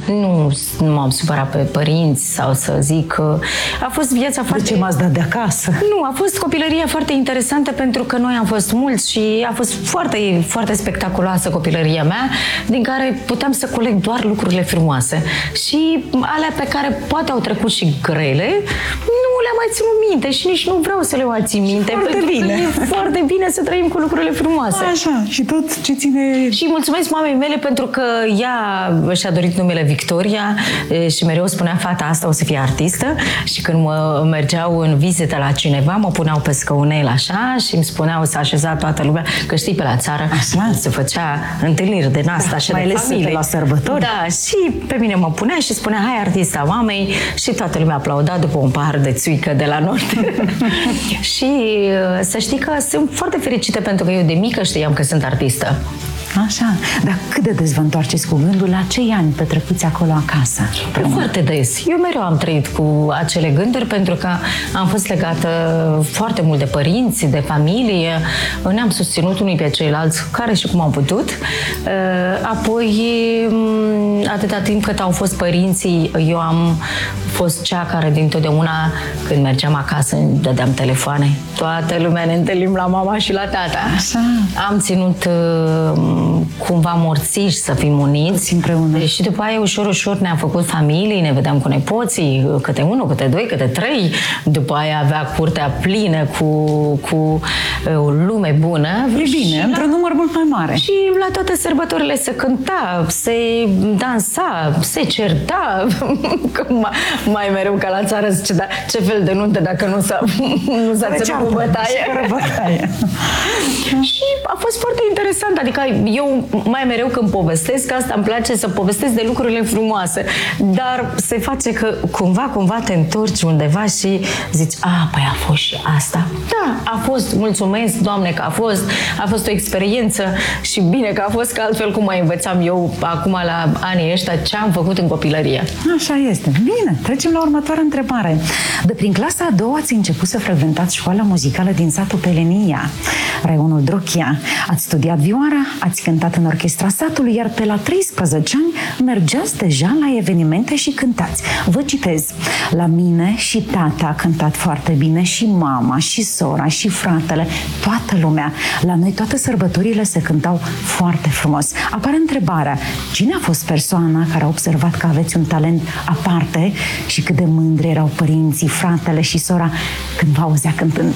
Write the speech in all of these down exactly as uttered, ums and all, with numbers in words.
Nu, nu m-am supărat pe părinți sau să zic că a fost viața foarte... De ce m-ați dat de acasă? Nu, a fost copilăria foarte interesantă pentru că noi am fost mulți și a fost foarte, foarte spectaculoasă copilăria mea, din care puteam să coleg doar lucrurile frumoase. Și alea pe care poate au trecut și grele, nu le-am mai ținut minte și nici nu vreau să le mai țin minte. Foarte pentru bine. că e foarte bine să trăim cu lucrurile frumoase. Așa, și tot ce ține... Și mulțumesc mamei mele pentru că ea și-a dorit numele Victoria și mereu spunea fata asta o să fie artistă și când mă mergeau în vizită la cineva, mă puneau pe scăunel așa și îmi spuneau să așeza toată lumea, că știi pe la țară așa se făcea întâlniri de asta da, și mai de familie. La sărbători. Da, și pe mine mă punea și spunea hai artista mamei și toată lumea aplauda după un pahar de țuică de la noapte. Și să știi că sunt foarte fericită pentru că eu de mică știam că sunt artistă. Așa, dar cât de des vă întoarceți cu gândul la cei ani petrecuți acolo acasă? Foarte des. Eu mereu am trăit cu acele gânduri pentru că am fost legată foarte mult de părinți, de familie, ne-am susținut unii pe ceilalți, care și cum am putut. Apoi, atâta timp cât au fost părinții, eu am fost cea care dintotdeauna, când mergeam acasă, îmi dădeam telefoane. Toată lumea ne întâlnim la mama și la tata. Așa. Am ținut cumva morțiși să fim uniți împreună. Și după aia ușor, ușor ne-am făcut familii, ne vedeam cu nepoții, câte unul, câte doi, câte trei. După aia avea curtea plină cu, cu o lume bună. E bine, într-un număr mult mai mare. Și la toate sărbătorile se cânta, se dansa, se certa. Mai mereu ca la țară zice, da, ce fel de nuntă dacă nu s-a, nu s-a ținut cu bătaie. bătaie. Și a fost foarte interesant, adică eu mai mereu când povestesc, asta îmi place să povestesc de lucrurile frumoase, dar se face că cumva, cumva te întorci undeva și zici, a, păi a fost și asta. Da, a fost, mulțumesc, Doamne, că a fost, a fost o experiență și bine că a fost, că altfel cum mai învățam eu acum la anii ăștia ce am făcut în copilărie. Așa este. Bine, trecem la următoarea întrebare. De prin clasa a doua ați început să frecventați școala muzicală din satul Pelenia, raionul Drochia. Ați studiat vioara, ați cântat în orchestra satului, iar pe la treisprezece ani mergeați deja la evenimente și cântați. Vă citez. La mine și tata a cântat foarte bine, și mama, și sora, și fratele, toată lumea. La noi toate sărbătorile se cântau foarte frumos. Apare întrebarea, cine a fost persoana care a observat că aveți un talent aparte și cât de mândri erau părinții, fratele și sora când vă auzea cântând?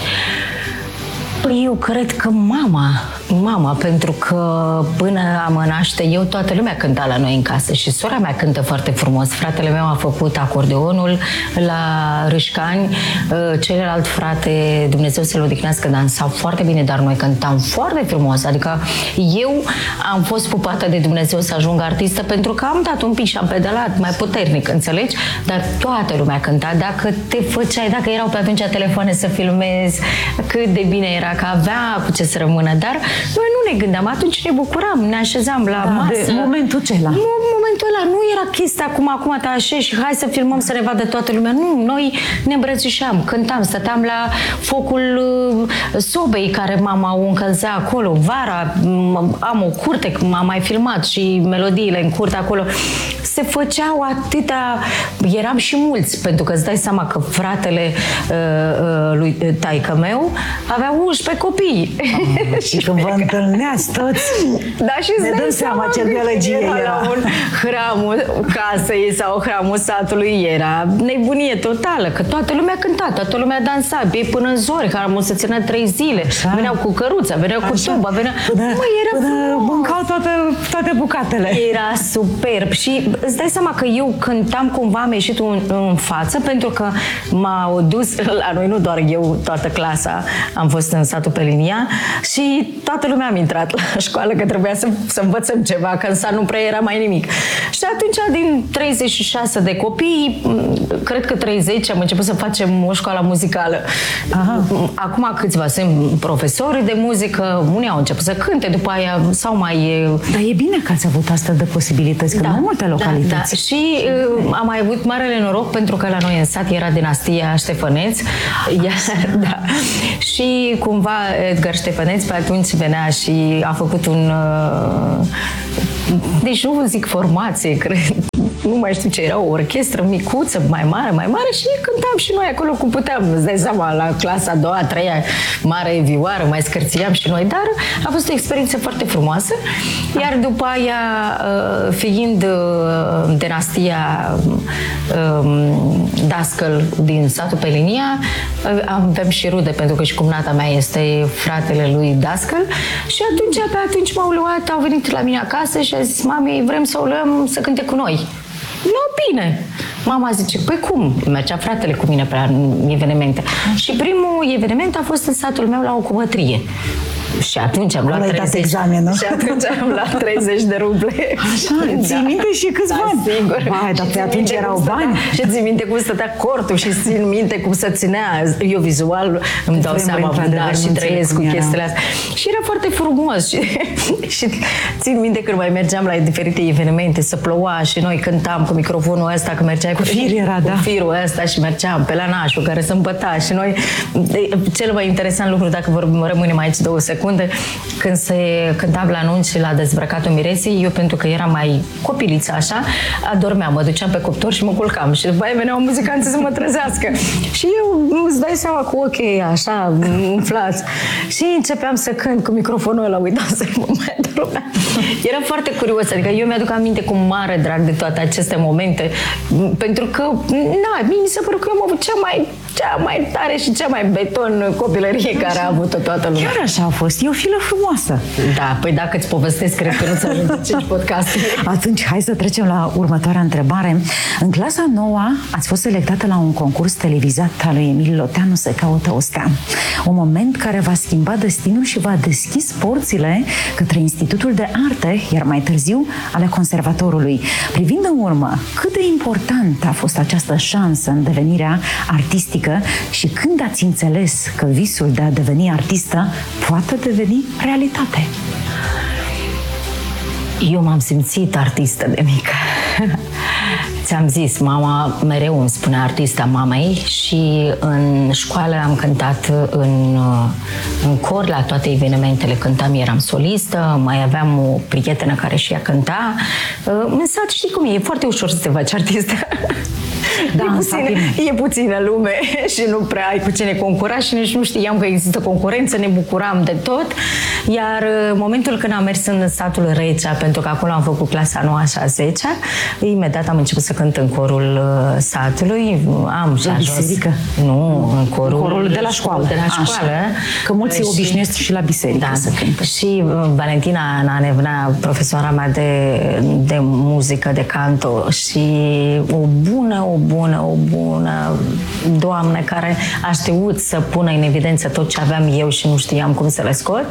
Păi eu cred că mama, mama, pentru că până a mă naște eu, toată lumea cânta la noi în casă și sora mea cântă foarte frumos. Fratele meu a făcut acordeonul la Râșcani, celălalt frate, Dumnezeu să-l odihnească, dansa foarte bine, dar noi cântam foarte frumos. Adică eu am fost pupată de Dumnezeu să ajung artistă pentru că am dat un pic și am pedalat mai puternic, înțelegi? Dar toată lumea cânta. Dacă te făceai, dacă erau pe atunci telefoane să filmezi, cât de bine era, că avea cu ce să rămână, dar noi nu ne gândeam, atunci ne bucuram, ne așezam la da, masă. De momentul acela. Nu, momentul ăla, nu era chestia acum, acum te așezi și hai să filmăm să ne vadă toată lumea. Nu, noi ne îmbrățișam, cântam, stăteam la focul uh, sobei care mama o încălzea acolo. Vara am o curte, m-am mai filmat și melodiile în curte acolo. Se făceau atâtea, eram și mulți, pentru că îți dai seama că fratele uh, uh, lui taică meu avea unsprezece copii. Ah, și când vă întâlneați toți, da, și ne dăm seama ce gălăgie era. era. Un hramul casei sau hramul satului, era nebunie totală, că toată lumea cânta, toată lumea dansa, pe până în zori, hramul se ținea trei zile, așa. Veneau cu căruța, veneau cu tuba, veneau... Până, mă, era până mâncau toate, toate bucatele. Era superb și îți dai seama că eu cântam, cumva am ieșit în, în față, pentru că m-au dus la noi, nu doar eu, toată clasa, am fost în satul Pelenia și toată lumea am intrat la școală, că trebuia să, să învățăm ceva, că în sat nu prea era mai nimic. Și atunci, din treizeci și șase de copii, cred că treizeci, am început să facem o școală muzicală. Aha. Acum câțiva sunt profesori de muzică, unii au început să cânte, după aia sau mai... Dar e bine că ați avut astfel de posibilități, că da, nu multe localități. Da, da. Și uh, am mai avut marele noroc, pentru că la noi în sat era dinastia Ștefăneț. Da. Și cumva Edgar Ștefăneț pe atunci venea și a făcut un uh, deci nu zic formație, cred, nu mai știu ce, era o orchestră micuță, mai mare, mai mare și cântam și noi acolo cum puteam. Îți dai seama, la clasa a doua, a treia, mare vioară, mai scârțiam și noi, dar a fost o experiență foarte frumoasă. Iar după aia, fiind dinastia Dascăl din satul Pelinia, avem și rude, pentru că și cumnata mea este fratele lui Dascăl și atunci, pe atunci m-au luat, au venit la mine acasă și a zis: mami, vrem să o luăm să cânte cu noi. Nu, bine. Mama zice: păi cum? Mergea fratele cu mine pe la evenimente. Și primul eveniment a fost în satul meu la o cumătrie. Și atunci am luat treizeci, examenul. și atunci am luat treizeci de ruble. Așa, ții da. minte și câți da, bani? Sigur. Vai, dar pe atunci erau bani. Și țin minte cum stătea cortul și țin minte cum se ținea. Eu vizual îmi dau seama, da, și trăiesc cu chestiile astea. Și era foarte frumos. Și, și țin minte când mai mergeam la diferite evenimente, să ploua și noi cântam cu microfonul ăsta, că mergeai cu, fir era, cu da. firul ăsta și mergeam pe la nașul care se împăta și noi. Cel mai interesant lucru, dacă vor rămânem aici două secunde, când se cânta la anunț și la dezbrăcatul miresei, eu, pentru că eram mai copiliță așa, adormeam, mă duceam pe cuptor și mă culcam și după aia veneau muzicanții să mă trezească și eu îți dai seama cu ochii așa umflați și începeam să cânt cu microfonul ăla, uita să mă mai adormeam. Era foarte curios, adică eu mi-aduc aminte cu mare drag de toate aceste momente, pentru că, na, mie mi se pare că eu am avut cea mai, cea mai tare și cea mai beton copilărie care a avut-o toată lumea. Chiar așa a fost. E o filă frumoasă. Da, păi dacă îți povestesc, cred că nu-ți ajunge cinci podcasturi. Atunci, hai să trecem la următoarea întrebare. În clasa nouă ați fost selectată la un concurs televizat al lui Emil Loteanu, Se caută o stea. Un moment care va schimba destinul și va deschis porțile către Institutul de Arte, iar mai târziu ale Conservatorului. Privind în urmă, cât de important a fost această șansă în devenirea artistică și când ați înțeles că visul de a deveni artistă poate deveni realitate? Eu m-am simțit artistă de mică. Ți-am zis, mama mereu îmi spunea artista mamei și în școală am cântat în, în cor la toate evenimentele, cântam, eram solistă, mai aveam o prietenă care și ea cânta. În sat, știi cum e, e foarte ușor să te faci artistă. Da, e, puține, e puțină lume și nu prea ai cu cine concura și nici nu știam că există concurență, ne bucuram de tot. Iar în momentul când am mers în satul Recea, pentru că acolo am făcut clasa nouă și a zecea, imediat am început să cânt în corul satului. Am și la ajuns... biserică? Nu, în corul, în corul de la școală. De la școală. Așa. Că mulți se obișnuiesc și la biserică da, să cântă. Și Valentina Nanevnea, profesoara mea de, de muzică, de canto, și o bună, o bună, o bună doamnă care a știut să pună în evidență tot ce aveam eu și nu știam cum să le scot.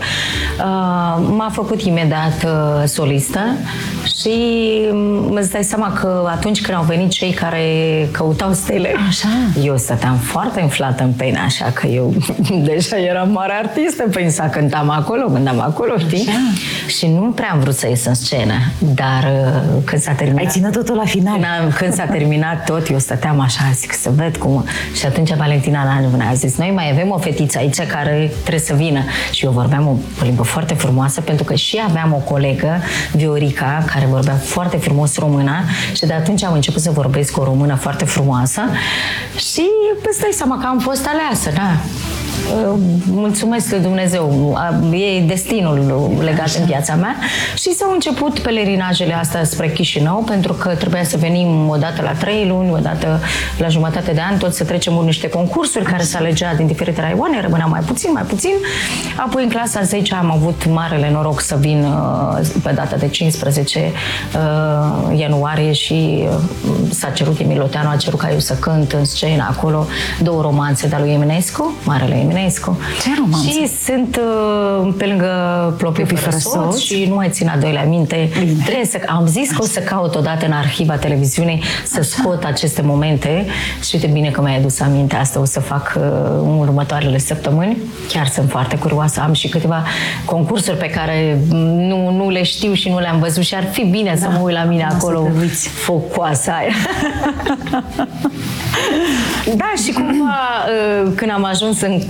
M-a făcut imediat solistă și îți dai seama că atunci când au venit cei care căutau stele, așa, eu stăteam foarte inflată în pene, așa că eu deja eram mare artistă, pensa, cântam acolo, cântam acolo, știi? Așa. Și nu prea am vrut să ies în scenă, dar când s-a terminat... Ai ținut totul la final. Când, când s-a terminat tot, eu stăteam așa, zic, să ved cum... Și atunci Valentina a zis, noi mai avem o fetiță aici care trebuie să vină. Și eu vorbeam o, o limbă foarte frumoasă, pentru că și aveam o colegă, Viorica, care vorbea foarte frumos română și de atunci am început să vorbesc o română foarte frumoasă și îți dai seama că am fost aleasă, da. Mulțumesc lui Dumnezeu, e destinul legat Așa. În viața mea și s-au început pelerinajele astea spre Chișinău, pentru că trebuia să venim o dată la trei luni, o dată la jumătate de an, tot să trecem în niște concursuri care se alegea din diferite raioane, rămânea mai puțin, mai puțin. Apoi în clasa a zecea am avut marele noroc să vin pe data de cincisprezece ianuarie și s-a cerut, Emil Loteanu a cerut ca eu să cânt în scenă acolo două romanțe de-a lui Eminescu, marele Eminescu. Ce romanțe? Și sunt uh, pe lângă Plopii fără soț și nu mai țin a doilea minte. Bine. Trebuie să, am zis că o să caut odată în arhiva televiziunii să Așa. Scot aceste momente și uite bine că mi-ai adus aminte, asta o să fac uh, în următoarele săptămâni. Chiar sunt foarte curioasă. Am și câteva concursuri pe care nu, nu le știu și nu le-am văzut și ar fi bine da. Să mă uit la mine acolo focoasa aia. Da, și cumva când am ajuns în,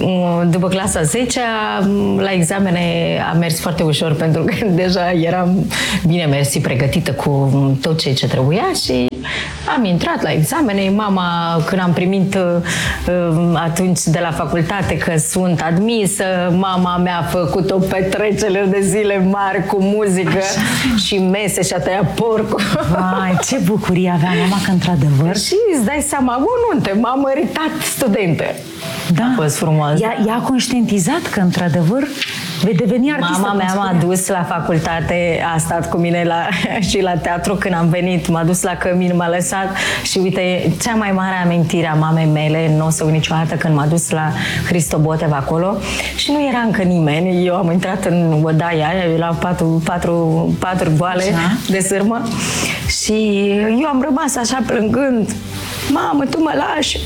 după clasa zecea, la examene a mers foarte ușor pentru că deja eram bine mersi, pregătită cu tot ceea ce trebuia și am intrat la examene. Mama, când am primit atunci de la facultate că sunt admisă, mama mea a făcut o petrecere de zile mari cu muzică Așa. și mese și a tăiat porcul. Vai, ce bucurie avea mama că într-adevăr... Și îți dai seama, o nuntă, m-a măritat studentă. Da. A fost frumos. Ea, ea a conștientizat că într-adevăr vei deveni artistă. Mama mea m-a dus la facultate, a stat cu mine la, și la teatru. Când am venit, m-a dus la cămin, m-a lăsat și uite, cea mai mare amintire a mamei mele, nu o să uit niciodată, când m-a dus la Hristo Botev acolo și nu era încă nimeni. Eu am intrat în odaia aia, erau patru, patru, patru goale așa. de sârmă și eu am rămas așa plângând. Mamă, tu mă lași!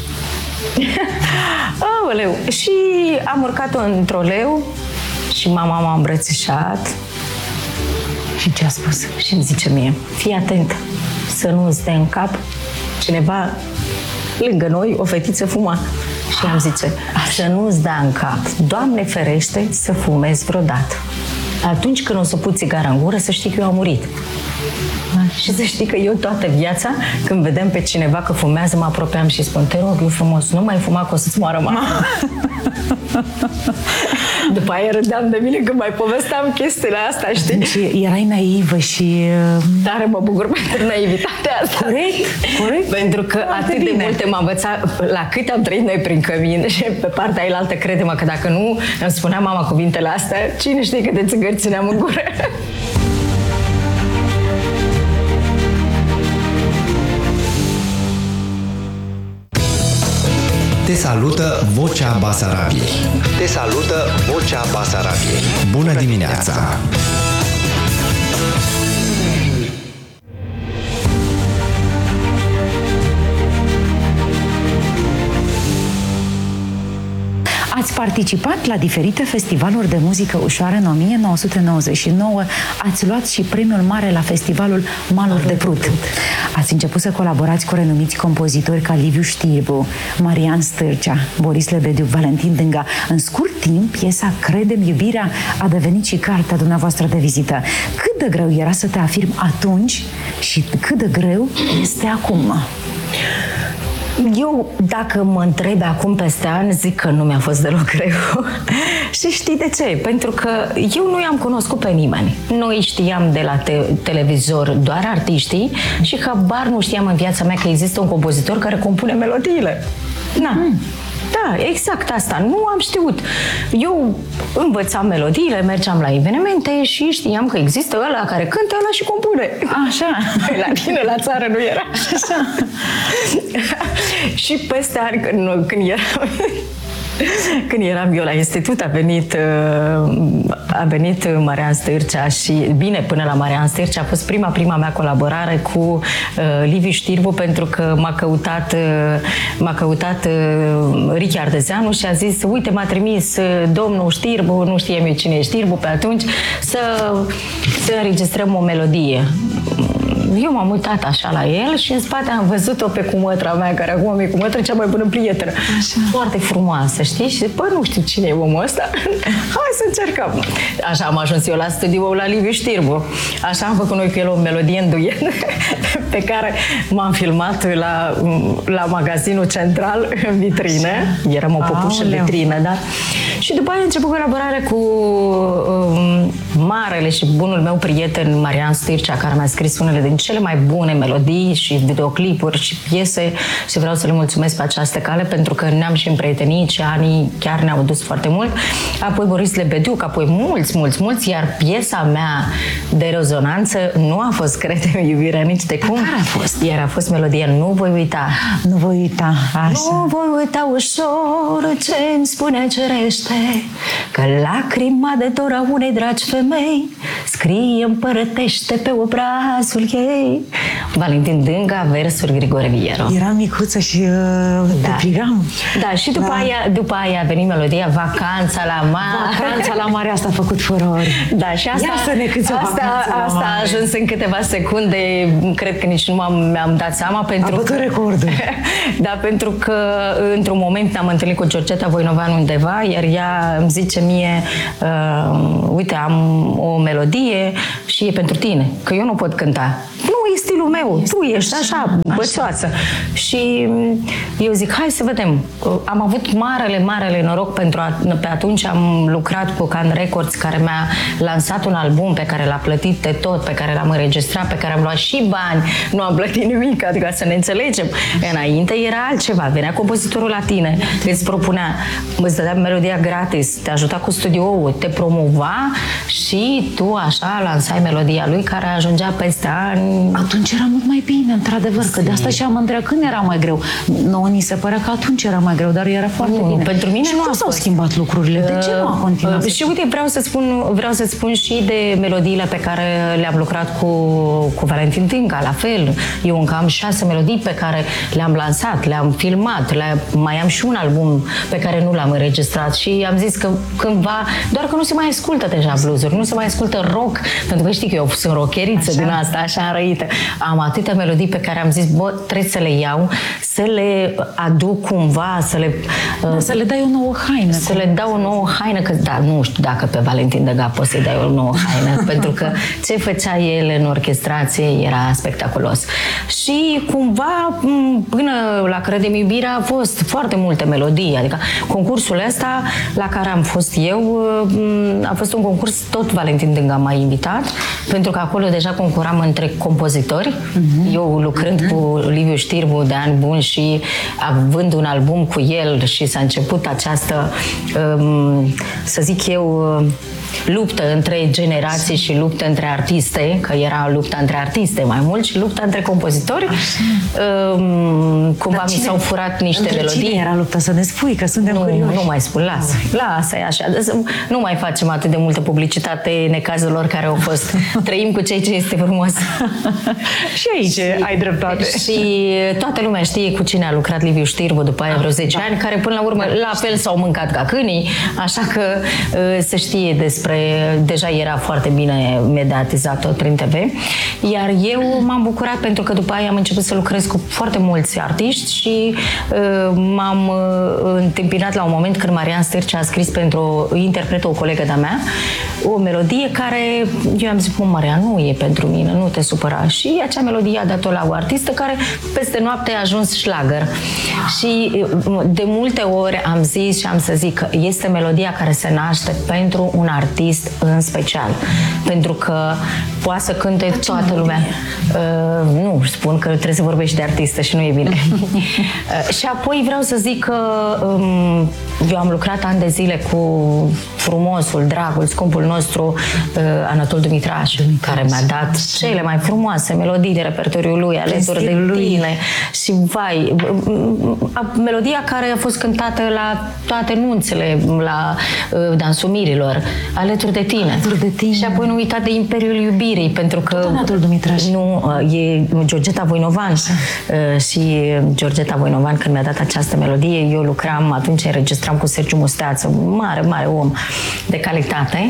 Aoleu! Și am urcat-o în troleu și mama m-a îmbrățișat. Și ce a spus? Și îmi zice mie, fii atent să nu îți dea în cap cineva lângă noi, o fetiță fuma. Și îmi zice, să nu îți dea în cap, Doamne ferește să fumezi vreodată. Atunci când o să pui țigara în gură, să știi că eu am murit. Și să știi că eu toată viața, când vedem pe cineva că fumează, mă apropiam și spun, te rog, eu frumos, nu mai fuma, că o să-ți moară mama. După aia râdeam de mine când mai povesteam chestiile astea, știi? Deci erai naivă și... Tare mă bucur pentru naivitatea asta. Corect, corect. Pentru că Foarte atât bine. de multe m-a învățat, la cât am trăit noi prin cămin și pe partea ailaltă, crede-mă că dacă nu îmi spunea mama cuvintele astea, cine știe câte țigări țineam în gură. Te salută Vocea Basarabiei. Te salută Vocea Basarabiei. Bună dimineața! Ați participat la diferite festivaluri de muzică ușoară în o mie nouă sute nouăzeci și nouă, ați luat și premiul mare la festivalul Maluri de Prut. Ați început să colaborați cu renumiți compozitori ca Liviu Știrbu, Marian Stârcea, Boris Lebediu, Valentin Dânga. În scurt timp, piesa Crede-mi iubirea a devenit și cartea dumneavoastră de vizită. Cât de greu era să te afirmi atunci și cât de greu este acum? Eu, dacă mă întreb acum peste ani, zic că nu mi-a fost deloc greu. Și știi de ce? Pentru că eu nu i-am cunoscut pe nimeni. Noi știam de la te- televizor doar artiștii și habar nu știam în viața mea că există un compozitor care compune melodiile. Na. Mm. Da, exact asta. Nu am știut. Eu învățam melodiile, mergeam la evenimente și știam că există ăla care cântă, ăla și compune. Așa. La tine, la țară, nu era așa. Și peste ani, când, când eram... Când eram eu la institut, a venit, a venit Marian Stârcea și, bine, până la Marian Stârcea a fost prima, prima mea colaborare cu uh, Liviu Știrbu, pentru că m-a căutat, uh, m-a căutat uh, Ricky Ardezeanu și a zis, uite, m-a trimis uh, domnul Știrbu, nu știam eu cine e Știrbu pe atunci, să, să înregistrăm o melodie. Eu m-am uitat așa la el și în spate am văzut-o pe cumătra mea, care acum e cumătra cea mai bună prietenă. Așa. Foarte frumoasă, știi? Și bă, nu știu cine e omul ăsta. Hai să încercăm. Așa am ajuns eu la studioul la Liviu Știrbu. Așa am făcut noi cu el o melodie în duet pe care m-am filmat la, la magazinul central în vitrină. Eram o popușă în vitrină, da? Și după aia a început colaborarea cu um, marele și bunul meu prieten Marian Stârcea, care mi-a scris unele din cele mai bune melodii și videoclipuri și piese și vreau să le mulțumesc pe această cale pentru că ne-am și împrietenit și anii chiar ne-au dus foarte mult. Apoi Boris Lebediu, apoi mulți, mulți, mulți, iar piesa mea de rezonanță nu a fost Crede-mi iubirea nici de cum. Care a fost? Iar a fost melodia Nu voi uita. Nu voi uita, așa. Nu voi uita ușor ce-mi spune cerește, că lacrima de dor a unei dragi femei mei, scrie, împărătește pe obrazul ei. Valentin Dânga, versuri Grigore Viero. Era micuță și uh, Da. te prigam. Da, și după, Da. aia, după aia a venit melodia Vacanța la mare. Vacanța la mare, asta a făcut furori. Da, și asta, Ia să ne câți o asta, vacanță la asta a mare. ajuns în câteva secunde, cred că nici nu m-am, mi-am dat seama. Pentru A bătut că, recordul. Da, pentru că într-un moment ne-am întâlnit cu Georgeta Voinovan undeva, iar ea îmi zice mie, uh, uite, am o melodie și e pentru tine, că eu nu pot cânta. Nu, e stilul meu, tu ești așa, bățoasă. Și eu zic, hai să vedem. Am avut marele, marele noroc pentru a, pe atunci am lucrat cu Can Records, care mi-a lansat un album pe care l-a plătit de tot, pe care l-am înregistrat, pe care am luat și bani, nu am plătit nimic, adică să ne înțelegem. Înainte era altceva, venea compozitorul la tine, îți propunea, îți dădea melodia gratis, te ajuta cu studioul, te promova și tu așa lansai melodia lui, care ajungea peste ani. Atunci era mult mai bine, într-adevăr, că de asta și am întrebat când era mai greu. Nouă ni se părea că atunci era mai greu, dar era foarte Nu, bine. pentru mine și nu cum a s-au fost. schimbat lucrurile? De ce nu a continuat? Uh, și uite, vreau să spun, vreau să spun și de melodiile pe care le-am lucrat cu, cu Valentin Dânga, la fel. Eu încă am șase melodii pe care le-am lansat, le-am filmat, le mai am și un album pe care nu l-am înregistrat și am zis că cândva, doar că nu se mai ascultă deja blues-uri, nu se mai ascultă rock, pentru că știi că eu sunt rockeriță din asta, așa înrăită. Am atâtea melodii pe care am zis, bă, trebuie să le iau, să le aduc cumva, să le... Da, să le dai o nouă haină. Să le dau o nouă haină, că da, nu știu dacă pe Valentin Dânga poți să-i dai o nouă haină, pentru că ce făcea el în orchestrație era spectaculos. Și cumva, până la Credem Iubirea, a fost foarte multe melodii, adică concursul ăsta la care am fost eu, a fost un concurs, tot Valentin Dânga m-a invitat, pentru că acolo deja concuram între compozitori, uh-huh. eu lucrând uh-huh. cu Liviu Știrbu de ani buni și având un album cu el și s-a început această, să zic eu, luptă între generații și luptă între artiste, că era lupta între artiste mai mult și lupta între compozitori. Um, cumva mi s-au furat niște între melodii. Cine era lupta? Să ne spui, că suntem nu, curioși. Nu mai spun, lasă. Lasă, e așa. Nu mai facem atât de multă publicitate necazurilor care au fost. Trăim cu cei ce este frumos. Și aici ai dreptate. Și toată lumea știe cu cine a lucrat Liviu Știrbu după aia vreo zece da. ani, care până la urmă la fel s-au mâncat ca câinii, așa că se știe despre, deja era foarte bine mediatizat tot prin T V. Iar eu m-am bucurat pentru că după aia am început să lucrez cu foarte mulți artiști și uh, m-am uh, întâmpinat la un moment când Marian Stârcea a scris pentru o interpretă, o colegă de-a mea, o melodie care eu am zis, mă, Marian, nu e pentru mine, nu te supăra. Și acea melodie a dat-o la o artistă care peste noapte a ajuns șlagăr. Și de multe ori am zis și am să zic că este melodia care se naște pentru un artist în special. Pentru că poate să cânte toată lumea. Uh, nu, spun că trebuie să vorbești de artistă și nu e bine. uh, și apoi vreau să zic că um, eu am lucrat ani de zile cu frumosul, dragul, scumpul nostru uh, Anatol Dumitraș, care mi-a dat cele mai frumoase melodii de repertoriul lui, alături de tine. Și vai, melodia care a fost cântată la toate nunțele, la uh, dansul mirilor, alături de tine. Alături de tine. Și apoi nu uita de Imperiul Iubirii, pentru că tot Anatol Dumitraș. Nu, e Georgeta Voinovan. Uh, și Georgeta Voinovan, când mi-a dat această melodie, eu lucram, atunci înregistram cu Sergiu Musteață, mare, mare om de calitate.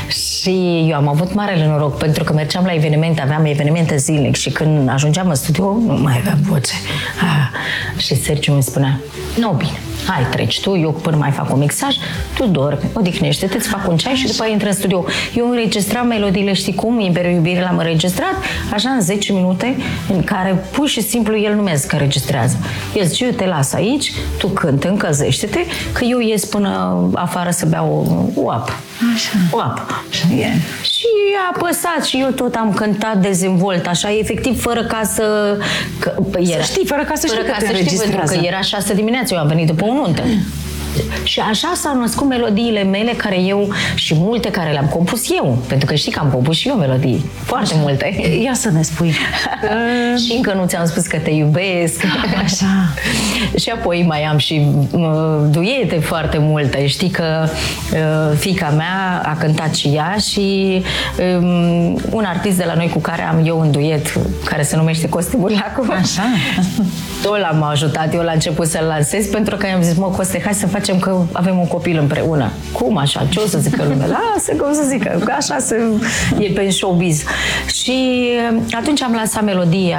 Și eu am avut marele noroc, pentru că mergeam la evenimente, aveam evenimente zilnic și când ajungeam în studio, nu mai aveam voce. Ah, și Sergiu îmi spunea, nu, bine, hai, treci tu, eu până mai fac un mixaj, tu dormi, odihnește-te, îți fac un ceai și după aia intră în studio. Eu înregistram melodiile, știi cum, Imperiul Iubirii l-am înregistrat, așa în zece minute, în care pur și simplu el nu mi-a zis că înregistrează. El zice, eu te las aici, tu cântă, încălzește-te, că eu ies până afară să beau o, o apă. Așa. O apă. Așa e. Și a apăsat și eu tot am cântat dezvolt, așa, efectiv, fără ca să... Că, era, să știi, fără ca să știi fără că ca te să știi, pentru înregistrează. că era șase dimineața, eu am venit după o nuntă. Și așa s-au născut melodiile mele, care eu, și multe care le-am compus eu, pentru că știi că am compus și eu melodii, foarte așa. multe. Ia să ne spui. Și încă nu ți-am spus că te iubesc. Așa. Și apoi mai am și uh, duete foarte multe. Știi că uh, fiica mea a cântat și ea și um, un artist de la noi cu care am eu un duet care se numește Costi Burlacu. Așa. Tot l-am ajutat eu la început să-l lansez, pentru că i-am zis, mă, Coste, hai să facem că avem un copil împreună. Cum așa? Ce o să zică lumea? Lasă că o să zică, că așa se, e pe showbiz. Și atunci am lansat melodia,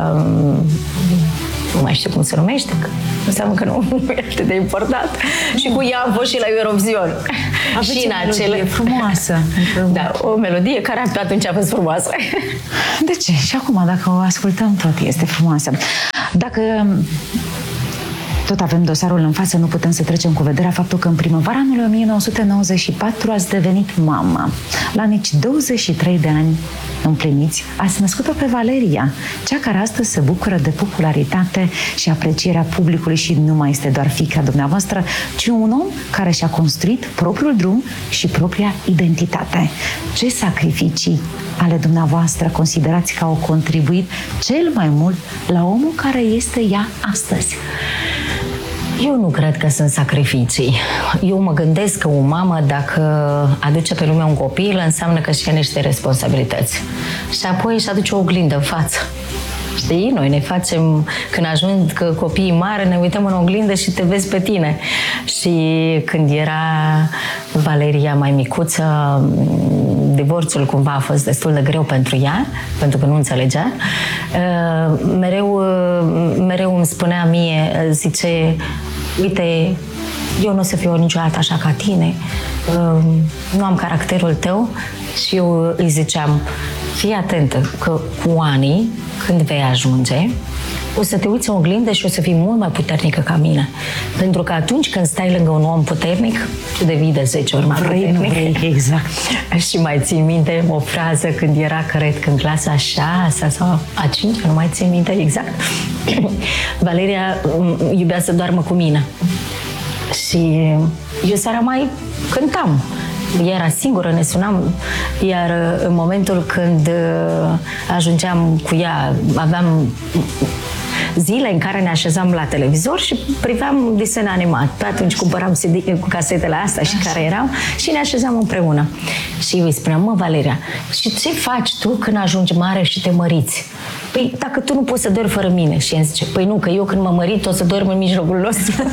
nu mai știu cum se numește, că înseamnă că nu, nu e atât de important. Și cu ea am fost și la Eurovision. Aveți și o melodie frumoasă. Da, o melodie care atunci a fost frumoasă. De ce? Și acum, dacă o ascultăm, tot este frumoasă. Dacă tot avem dosarul în față, nu putem să trecem cu vederea faptul că în primăvara anului o mie nouă sute nouăzeci și patru ați devenit mamă. La nici douăzeci și trei de ani împliniți, ați născut-o pe Valeria, cea care astăzi se bucură de popularitate și aprecierea publicului și nu mai este doar fiica dumneavoastră, ci un om care și-a construit propriul drum și propria identitate. Ce sacrificii ale dumneavoastră considerați că au contribuit cel mai mult la omul care este ea astăzi? Eu nu cred că sunt sacrificii. Eu mă gândesc că o mamă, dacă aduce pe lume un copil, înseamnă că și are niște responsabilități. Și apoi își aduce o oglindă în față. Știi? Noi ne facem, când ajung copiii mari, ne uităm în oglindă și te vezi pe tine. Și când era Valeria mai micuță, divorțul cumva a fost destul de greu pentru ea, pentru că nu înțelegea. Mereu, mereu îmi spunea mie, zice, uite, eu nu o să fiu niciodată așa ca tine, nu am caracterul tău. Și eu îi ziceam, fii atentă că cu anii, când vei ajunge, o să te uiți în oglindă și o să fii mult mai puternică ca mine. Pentru că atunci când stai lângă un om puternic, tu devii de zece ori mai vrei, puternic. Nu vrei, exact. Și mai țin minte o frază când era, cred că în clasa a șasea sau a cincea, nu mai țin minte exact. Valeria iubea să doarmă cu mine. Și eu seara mai cântam. Ea era singură, ne sunam, iar în momentul când ajungeam cu ea, aveam zile în care ne așezam la televizor și priveam desene animat. Pe atunci cumpăram C D cu casetele astea și care erau și ne așezam împreună. Și eu îi spuneam, mă, Valeria, și ce faci tu când ajungi mare și te măriți? Păi, dacă tu nu poți să dormi fără mine. Și îmi zice, păi nu, că eu când mă mărit o să dorm în mijlocul nostru.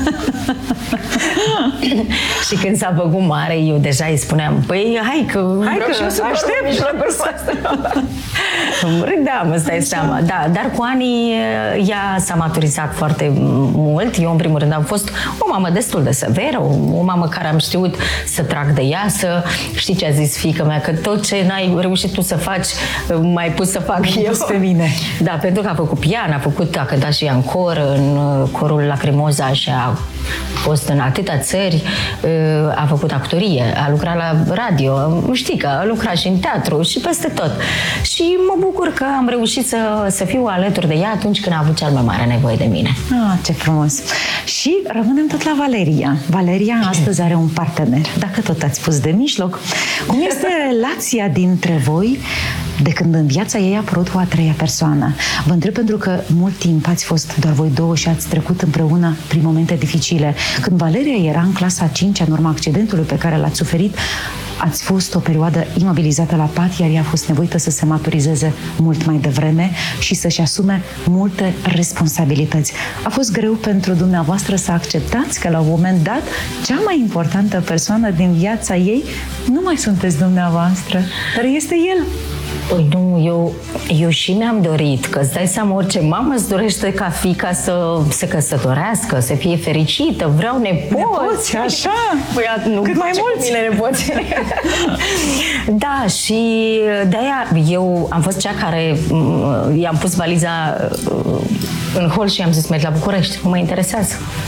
Și când s-a făcut mare, eu deja îi spuneam, păi hai că, hai că și eu să aștept în mijlocul nostru. Râdeam, îți dai seama. Da, dar cu anii ea s-a maturizat foarte mult. Eu, în primul rând, am fost o mamă destul de severă, o, o mamă care am știut să trag de ea, să știi ce a zis fiica mea, că tot ce n-ai reușit tu să faci, mai pus să fac eu. Pe mine. Da, pentru că a făcut pian, a făcut, a cântat și ea în cor, în corul Lacrimoza și a fost în atâtea țări, a făcut actorie, a lucrat la radio, știi că a lucrat și în teatru și peste tot. Și mă bucur că am reușit să, să fiu alături de ea atunci când a avut cea mai mare nevoie de mine. Ah, ce frumos! Și rămânem tot la Valeria. Valeria astăzi are un partener, dacă tot ați spus de mijloc. Cum este relația dintre voi de când în viața ei a apărut o a treia persoană? Vă întreb pentru că mult timp ați fost doar voi două și ați trecut împreună prin momente dificile. Când Valeria era în clasa a cincea, în urma accidentului pe care l-ați suferit, ați fost o perioadă imobilizată la pat, iar ea a fost nevoită să se maturizeze mult mai devreme și să-și asume multe responsabilități. A fost greu pentru dumneavoastră să acceptați că la un moment dat cea mai importantă persoană din viața ei nu mai sunteți dumneavoastră, dar este el. Păi nu, eu, eu și mi-am dorit, că îți dai seama, orice mamă îți dorește ca fiica să se căsătorească, să fie fericită, vreau nepoți. Nepoți, așa? Păi, nu cât mai mulți. Mine nepoți. Da, și de-aia eu am fost cea care i-am pus valiza în hol și i-am zis, merg la București, nu mă interesează.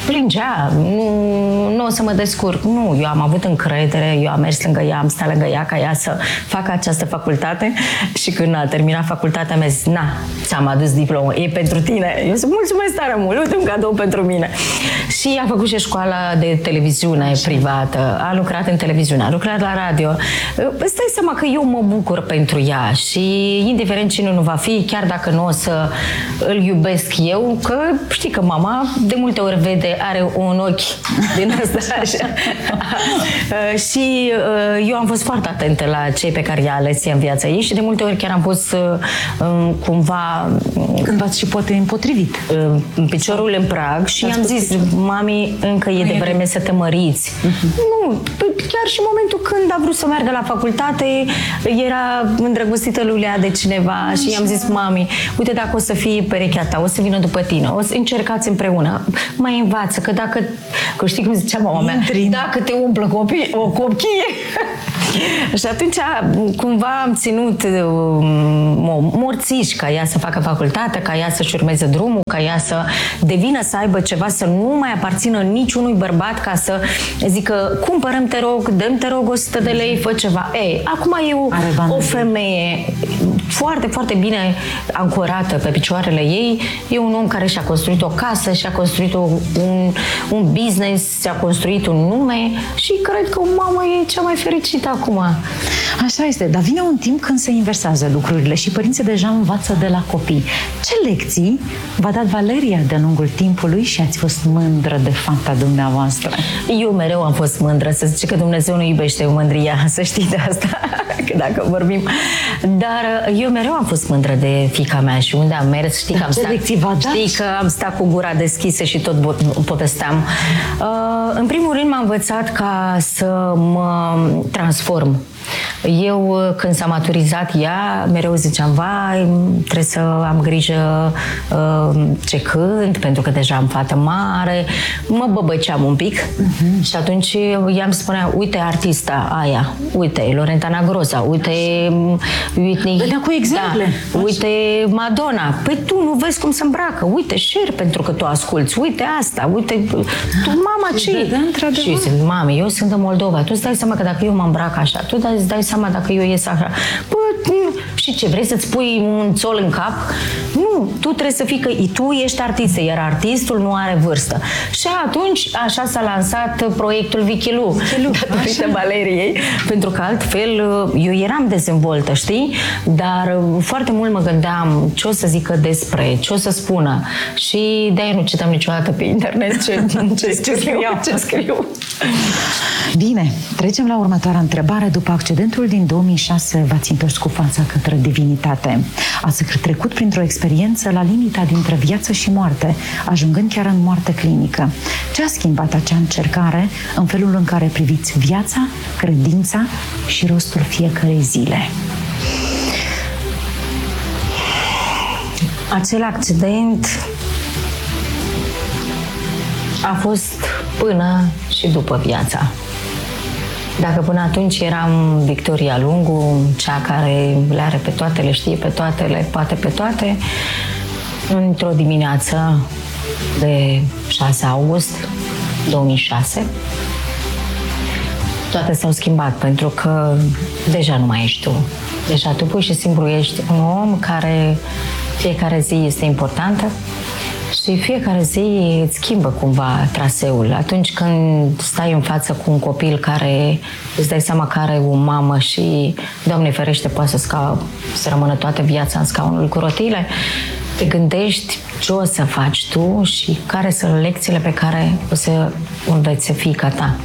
plângea, nu, nu o să mă descurc. Nu, eu am avut încredere, eu am mers lângă ea, am stat lângă ea ca ea să facă această facultate și când a terminat facultatea mi-a zis, na, ți-am adus diplomă, e pentru tine. Eu zic, mulțumesc tare mult, uite un cadou pentru mine. Și a făcut și școala de televiziune privată, a lucrat în televiziune, a lucrat la radio. Îți dai seama că eu mă bucur pentru ea și indiferent cine nu va fi, chiar dacă nu o să îl iubesc eu, că știi că mama de multe ori vede, are un ochi din ăsta așa. Și eu am fost foarte atentă la cei pe care i-a ales în viața ei și de multe ori chiar am pus cumva... Când v-ați și poate împotrivit. Piciorul în prag și i-am zis, mami, încă e de vreme să te măriți. Uh-huh. Nu, chiar și în momentul când a vrut să meargă la facultate, era îndrăgostită lui Lea de cineva și i-am zis, mami, uite dacă o să fie perechea ta, o să vină după tine, o să încercați împreună, mai învață, că dacă, că știi cum zicea mama mea, dacă te umplă copii, o copchie. Și atunci cumva am ținut morțiși ca ea să facă facultatea, ca ea să-și urmeze drumul, ca ea să devină, să aibă ceva, să nu mai aparțină niciunui bărbat ca să zică, cumpărăm, te rog, dăm, te rog, o sută de lei, fă ceva. Ei, acum e o, o femeie foarte, foarte bine ancorată pe picioarele ei, e un om care și-a construit o casă, și-a construit o, un, un business, și-a construit un nume și cred că mama e cea mai fericită acum. Așa este, dar vine un timp când se inversează lucrurile și părinții deja învață de la copii. Ce lecții v-a dat Valeria de-a lungul timpului și ați fost mândră de fata dumneavoastră? Eu mereu am fost mândră, să zice că Dumnezeu nu iubește mândria, să știi de asta, că dacă vorbim. Dar eu mereu am fost mândră de fiica mea și unde am mers, știi că am stat, știi că am stat cu gura deschisă și tot povesteam. Uh, în primul rând m-a învățat ca să mă transform. Eu, când s-a maturizat ea, mereu ziceam, vai, trebuie să am grijă uh, ce cânt, pentru că deja am fată mare. Mă băbăceam un pic uh-huh. și atunci i-am spunea, uite artista aia, uite Lorentana Groza, uite Whitney, Venea cu exemple. Da, uite Madonna. Păi tu nu vezi cum se îmbracă, uite Cher, pentru că tu asculți, uite asta, uite tu, mama ce? Și zic, mami, eu sunt în Moldova, tu îți dai seama că dacă eu mă îmbrac așa, tu îți dai seama dacă eu ies așa. Bă, și ce, vrei să-ți pui un țol în cap? Nu, tu trebuie să fii că tu ești artistă, iar artistul nu are vârstă. Și atunci așa s-a lansat proiectul Vichilu, datorită Valeriei, pentru că altfel eu eram dezvoltă, știi? Dar foarte mult mă gândeam ce o să zică despre, ce o să spună. Și de-aia nu citam niciodată pe internet ce, ce, ce scriu. Ce scriu. Bine, trecem la următoarea întrebare. După accidentul din două mii șase, v-ați întors cu fața către divinitate. Ați trecut printr-o experiență la limita dintre viață și moarte, ajungând chiar în moarte clinică. Ce a schimbat acea încercare în felul în care priviți viața, credința și rostul fiecărei zile? Acel accident a fost până și după viața. Dacă până atunci eram Victoria Lungu, cea care le are pe toate, le știe pe toate, le poate pe toate, într-o dimineață de șase august două mii șase, toate s-au schimbat, pentru că deja nu mai ești tu. Deja tu pur și simplu ești un om care fiecare zi este importantă și fiecare zi îți schimbă cumva traseul. Atunci când stai în față cu un copil care îți dai seama că are o mamă și, Doamne ferește, poate să, sca, să rămână toată viața în scaunul cu rotile, te gândești ce o să faci tu și care sunt lecțiile pe care o să înveți fiica ta.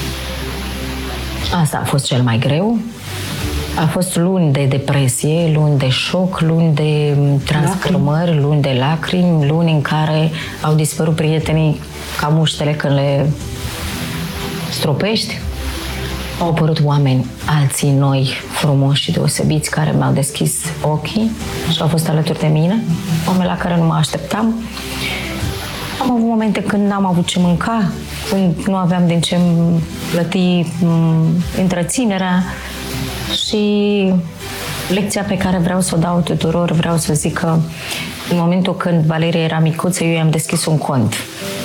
Asta a fost cel mai greu. A fost luni de depresie, luni de șoc, luni de transformări, luni de lacrimi, luni în care au dispărut prietenii ca muștele când le stropești. Au apărut oameni, alții noi, frumoși și deosebiți, care mi-au deschis ochii și au fost alături de mine, oameni la care nu mă așteptam. Am avut momente când n-am avut ce mânca, când nu aveam din ce plăti întreținerea. Și lecția pe care vreau să o dau tuturor, vreau să zic că în momentul când Valeria era micuță, eu i-am deschis un cont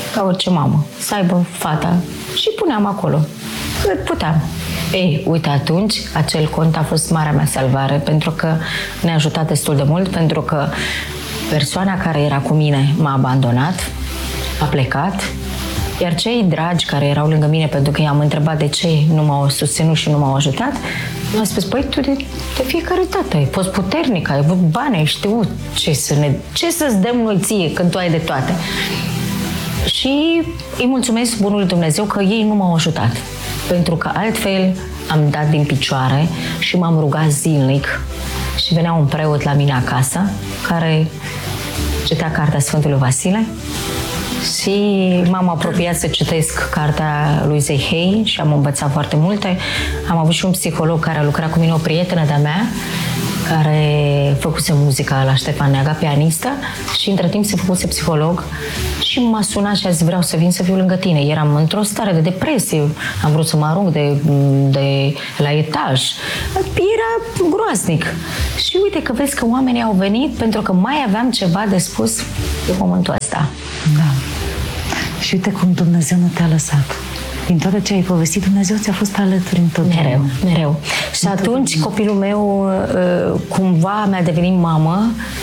ca orice mamă, să aibă fata și puneam acolo cât puteam. Ei, uite, atunci acel cont a fost marea mea salvare, pentru că ne-a ajutat destul de mult, pentru că persoana care era cu mine m-a abandonat, a plecat, iar cei dragi care erau lângă mine, pentru că i-am întrebat de ce nu m-au susținut și nu m-au ajutat, mi-au spus, păi tu de, de fiecare dată ai fost puternică, ai avut bani, ai știut ce, să ne, ce să-ți dăm noi ție când tu ai de toate. Și îi mulțumesc bunul Dumnezeu că ei nu m-au ajutat, pentru că altfel am dat din picioare și m-am rugat zilnic și venea un preot la mine acasă care citea cartea Sfântului Vasile și m-am apropiat să citesc cartea lui Zehei și am învățat foarte multe. Am avut și un psiholog care a lucrat cu mine, o prietenă de-a mea, care făcuse muzica la Ștefan Neaga, pianistă, și între timp se făcuse psiholog și m-a sunat și a zis, vreau să vin să fiu lângă tine. Eram într-o stare de depresie, am vrut să mă arunc de, de la etaj. Era groaznic. Și uite că vezi că oamenii au venit pentru că mai aveam ceva de spus în momentul ăsta. Da. Și uite cum Dumnezeu nu te-a lăsat. Din toate ce ai povestit, Dumnezeu ți-a fost alături întotdeauna. Mereu, mereu. Și atunci copilul meu cumva mi-a devenit mamă.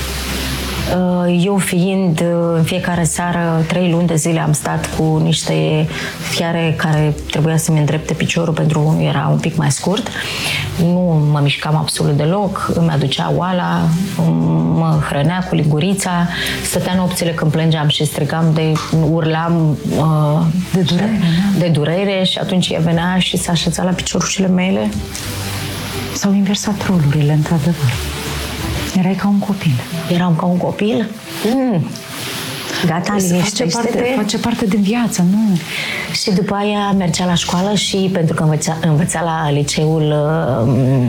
Eu fiind în fiecare seară, trei luni de zile am stat cu niște fiare care trebuia să-mi îndrepte piciorul pentru că unul era un pic mai scurt. Nu mă mișcam absolut deloc, îmi aducea oala, mă hrănea cu lingurița, stătea nopțile când plângeam și strigam, de urlam de durere, de durere și atunci ea venea și s-a așezat la piciorușele mele. S-au inversat rolurile, într-adevăr. Erai ca un copil. Eram ca un copil? Mm. Gata, liniștește-te. Face parte, face parte din viață, nu? Și după aia mergea la școală și pentru că învăța, învăța la liceul uh,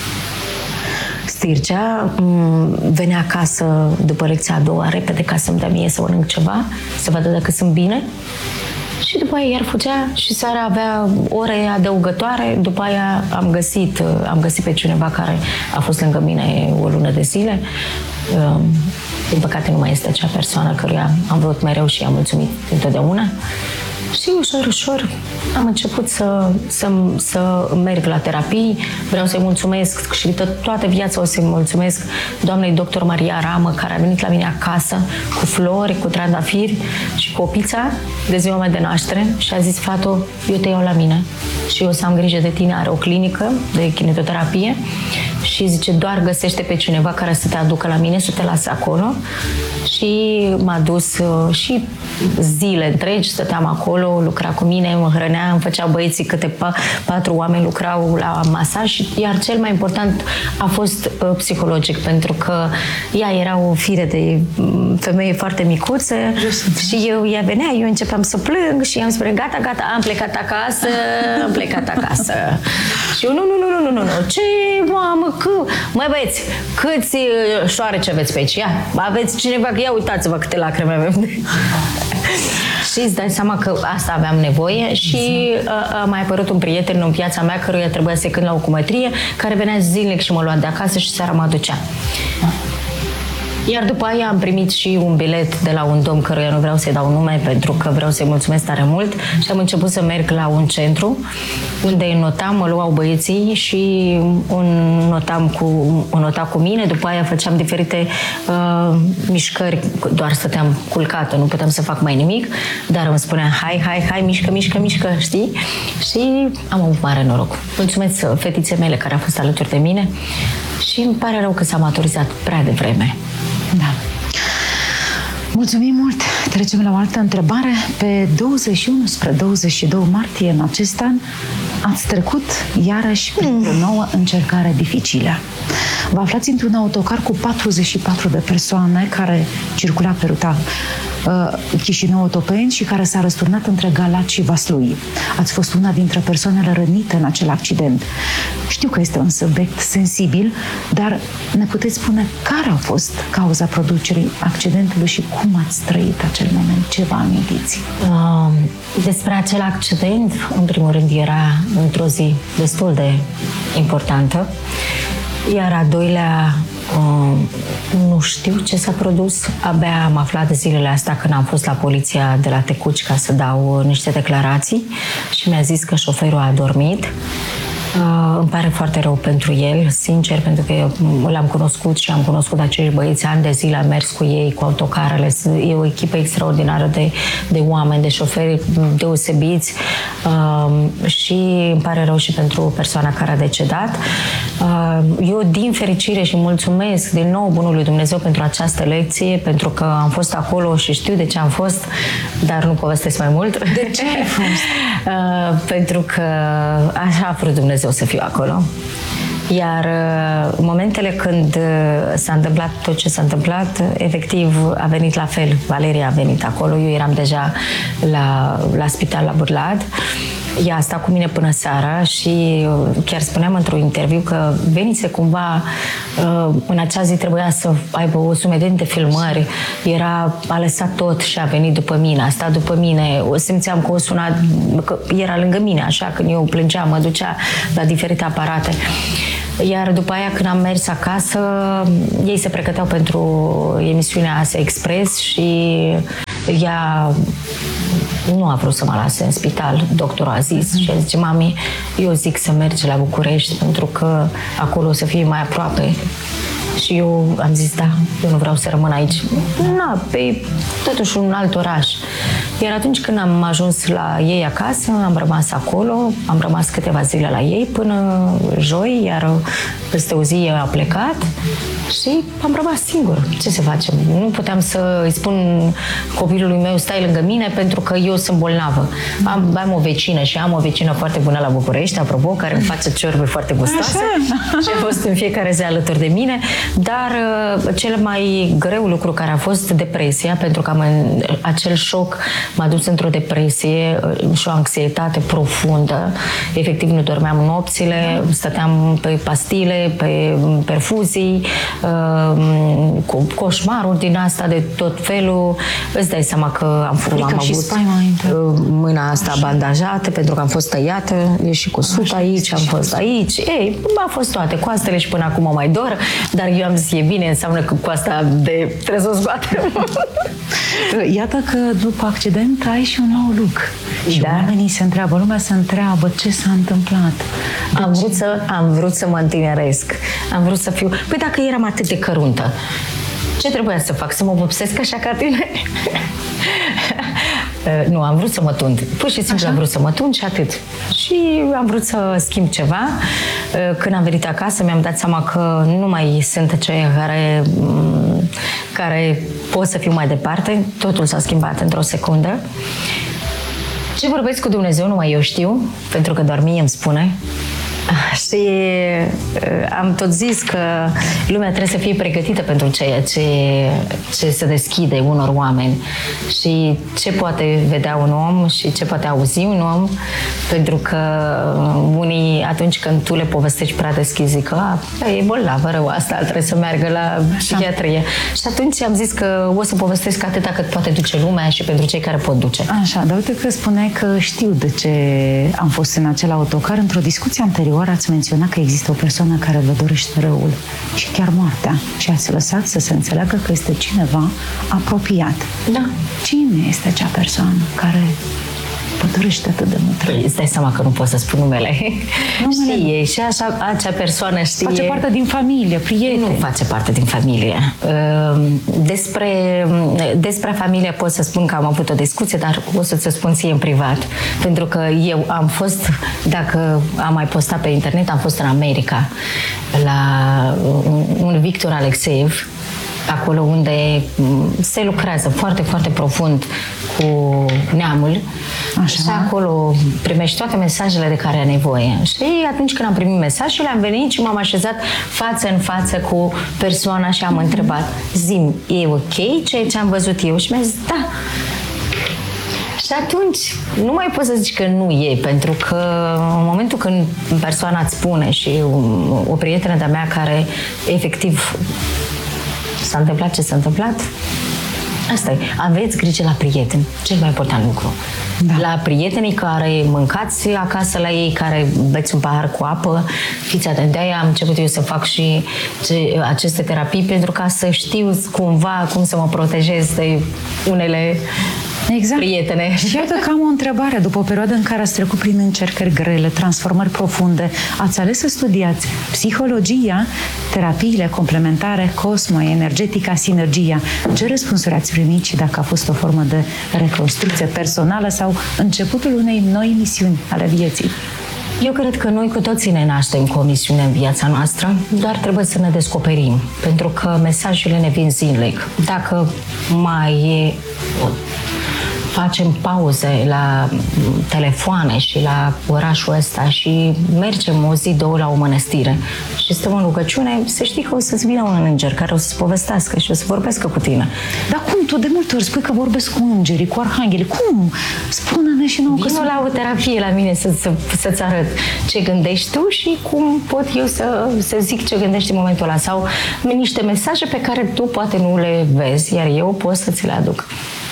Stircea, um, venea acasă după lecția a doua, repede, ca să-mi dea mie să mănânc ceva, să vadă dacă sunt bine. Și după aia iar fugea și seara avea ore adăugătoare. După aia am găsit, am găsit pe cineva care a fost lângă mine o lună de zile. Din păcate nu mai este acea persoană căruia am vrut mereu și i-am mulțumit întotdeauna. Și ușor, ușor am început să, să, să merg la terapii. Vreau să-i mulțumesc și de toată viața o să-i mulțumesc doamnei doctor Maria Ramă, care a venit la mine acasă cu flori, cu trandafiri și cu o pizza de ziua mea de naștere și a zis, Fato, eu te iau la mine și eu o să am grijă de tine. Are o clinică de kinetoterapie și zice, doar găsește pe cineva care să te aducă la mine, să te lasă acolo. Și m-a dus și zile întregi, stăteam acolo, lucra cu mine, mă hrănea, îmi făcea băieții, câte patru oameni lucrau la masaj, iar cel mai important a fost uh, psihologic, pentru că ea era o fire de femeie foarte micuță și eu, ea venea, eu începeam să plâng și i-am spus, gata, gata, am plecat acasă, am plecat acasă. Și eu, nu, nu, nu, nu, nu, nu, ce, mamă, că, măi băieți, câți șoareci aveți pe aici? Ia, aveți cineva, ia uitați-vă câte lacrimi avem. Și îți dai seama că asta aveam nevoie și a, a mai apărut un prieten în viața mea căruia trebuia să-i cânt la o cumătrie, care venea zilnic și mă lua de acasă și seara mă aducea. Iar după aia am primit și un bilet de la un domn căruia nu vreau să-i dau nume pentru că vreau să-i mulțumesc tare mult și am început să merg la un centru unde notam, mă luau băieții și un notam cu, un nota cu mine, după aia făceam diferite uh, mișcări, doar stăteam culcată, nu puteam să fac mai nimic, dar îmi spunea, hai, hai, hai, mișcă, mișcă, mișcă, știi? Și am avut mare noroc. Mulțumesc fetiței mele care a fost alături de mine și îmi pare rău că s-a maturizat prea devreme. Da. Mulțumim mult! Trecem la o altă întrebare. Pe douăzeci și unu spre douăzeci și doi martie în acest an ați trecut iarăși printr-o nouă încercare dificilă. Vă aflați într-un autocar cu patruzeci și patru de persoane care circula pe ruta uh, Chișinău-Otopeni și care s-a răsturnat între Galați și Vaslui. Ați fost una dintre persoanele rănite în acel accident. Știu că este un subiect sensibil, dar ne puteți spune care a fost cauza producerii accidentului și cum ați trăit acel moment? Ce vă amintiți? Uh, despre acel accident, în primul rând, era într-o zi destul de importantă. Iar a doilea, uh, nu știu ce s-a produs. Abia am aflat zilele astea când am fost la poliția de la Tecuci ca să dau niște declarații și mi-a zis că șoferul a dormit. Uh, îmi pare foarte rău pentru el, sincer, pentru că eu l-am cunoscut și am cunoscut acești băieți ani de zile, am mers cu ei, cu autocarele, e o echipă extraordinară de, de oameni, de șoferi deosebiți uh, și îmi pare rău și pentru persoana care a decedat. Uh, eu, din fericire, și mulțumesc din nou bunului Dumnezeu pentru această lecție, pentru că am fost acolo și știu de ce am fost, dar nu povestesc mai mult. De ce ai fost? uh, pentru că așa a vrut Dumnezeu să fiu acolo. Iar în momentele când s-a întâmplat tot ce s-a întâmplat, efectiv a venit la fel. Valeria a venit acolo, eu eram deja la, la spital la Burlad. Ea a stat cu mine până seara și chiar spuneam într-un interviu că venise cumva, în acea zi trebuia să aibă o sumedenie de filmări, era, a lăsat tot și a venit după mine, a stat după mine, o simțeam că o suna, că era lângă mine, așa, când eu plângeam, mă ducea la diferite aparate. Iar după aia, când am mers acasă, ei se pregăteau pentru emisiunea Asia Express și ea nu a vrut să mă lase în spital. Doctorul a zis și a zice, mami, eu zic să mergi la București pentru că acolo o să fie mai aproape. Și eu am zis, da, eu nu vreau să rămân aici. Na, pe totuși un alt oraș. Iar atunci când am ajuns la ei acasă, am rămas acolo, am rămas câteva zile la ei până joi, iar peste o zi eu a plecat și am rămas singur. Ce se face? Nu puteam să îi spun copilului meu, stai lângă mine, pentru că eu sunt bolnavă. Am, am o vecină și am o vecină foarte bună la București, apropo, care îmi face ciorbe foarte gustoase și a fost în fiecare zi alături de mine. Dar cel mai greu lucru care a fost depresia, pentru că am în acel șoc m-a dus într-o depresie și o anxietate profundă. Efectiv nu dormeam nopțile, stăteam pe pastile, pe perfuzii, cu coșmaruri din asta de tot felul. Îți dai seama că am, am avut mâna asta Așa. bandajată pentru că am fost tăiată, e și cu suta aici, am fost aici. Ei, a fost toate, coastele și până acum mai dor, dar eu am zis, e bine, înseamnă că coasta de trebuie să o scoatem. Iată că după accident ai și un nou look. Și da. oamenii se întreabă, lumea se întreabă ce s-a întâmplat. Am vrut, să, am vrut să mă întineresc. Am vrut să fiu... Păi dacă eram atât de căruntă, ce trebuia să fac? Să mă vopsesc așa ca tine? Uh, nu, am vrut să mă tund. Pur și simplu Așa? am vrut să mă tund și atât. Și am vrut să schimb ceva. Uh, când am venit acasă, mi-am dat seama că nu mai sunt cei care, care pot să fiu mai departe. Totul s-a schimbat într-o secundă. Ce vorbesc cu Dumnezeu, numai eu știu, pentru că doar mie îmi spune. Și am tot zis că lumea trebuie să fie pregătită pentru ceea ce, ce se deschide unor oameni și ce poate vedea un om și ce poate auzi un om, pentru că unii, atunci când tu le povestești prea deschis, zic că e bolnavă rău asta, trebuie să meargă la psihiatrie. Și atunci am zis că o să povestesc atâta cât poate duce lumea și pentru cei care pot duce. Așa, dar uite că spuneai că știu de ce am fost în acel autocar. Într-o discuție anterioară ați menționat că există o persoană care vă dorește răul și chiar moartea și ați lăsat să se înțeleagă că este cineva apropiat. Da. Cine este acea persoană care vă dorește atât de mult rău? Îți dai seama că nu pot să spun numele. numele știe și așa, acea persoană știe. Face parte din familie, prieteni. Nu face parte din familie. Despre, despre familie pot să spun că am avut o discuție, dar o să-ți spun ție în privat. Pentru că eu am fost, dacă am mai postat pe internet, am fost în America la un Victor Alexeev, acolo unde se lucrează foarte, foarte profund cu neamul. Așa. Și acolo primești toate mesajele de care ai nevoie. Și atunci când am primit mesajele, am venit și m-am așezat față în față cu persoana și am întrebat, zi-mi, e ok ceea ce am văzut eu? Și mi-a zis, da. Și atunci nu mai poți să zici că nu e, pentru că în momentul când persoana îți spune și o prietenă de-a mea care efectiv s-a întâmplat ce s-a întâmplat, Asta e. Aveți grijă la prieteni. Cel mai important lucru. Da. La prietenii care mâncați acasă la ei, care beți un pahar cu apă, fiți atenți. De-aia am început eu să fac și aceste terapii, pentru ca să știu cumva cum să mă protejez de unele exact. prietene. Și iată că am o întrebare. După o perioadă în care ați trecut prin încercări grele, transformări profunde, ați ales să studiați psihologia, terapiile complementare, Cosmo, energetica, sinergia. Ce răspunsuri ați primit și dacă a fost o formă de reconstrucție personală sau începutul unei noi misiuni ale vieții? Eu cred că noi cu toții ne naștem cu o misiune în viața noastră, doar trebuie să ne descoperim, pentru că mesajele ne vin zilnic. Dacă mai facem pauze la telefoane și la orașul ăsta și mergem o zi, două la o mănăstire și stăm în rugăciune, să știi că o să-ți vină un înger care o să-ți povestească și o să vorbească cu tine. Dar cum? Tu de multe ori spui că vorbesc cu îngerii, cu arhanghelii. Cum? Spune-ne și nouă că... Vino la o terapie la mine să, să, să-ți arăt ce gândești tu și cum pot eu să, să zic ce gândești în momentul ăla. Sau niște mesaje pe care tu poate nu le vezi, iar eu pot să ți le aduc.